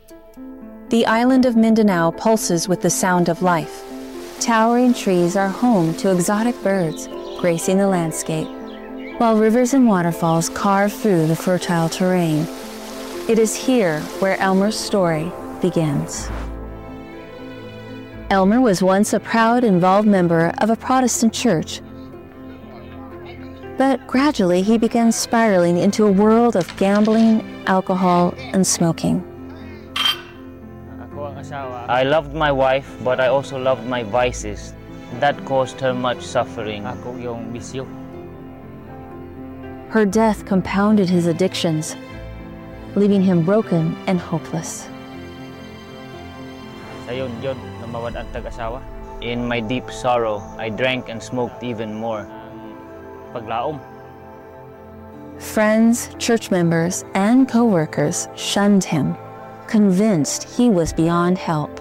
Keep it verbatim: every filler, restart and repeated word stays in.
The island of Mindanao pulses with the sound of life. Towering trees are home to exotic birds gracing the landscape, while rivers and waterfalls carve through the fertile terrain. It is here where Elmer's story begins. Elmer was once a proud, involved member of a Protestant church, but gradually he began spiraling into a world of gambling, alcohol, and smoking. I loved my wife, but I also loved my vices. That caused her much suffering. Her death compounded his addictions, leaving him broken and hopeless. In my deep sorrow, I drank and smoked even more. Friends, church members, and co-workers shunned him, convinced he was beyond help.